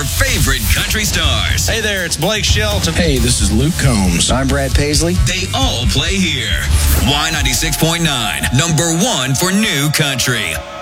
favorite country stars. Hey there, it's Blake Shelton. Hey, this is Luke Combs. I'm Brad Paisley. They all play here. Y96.9, number one for new country.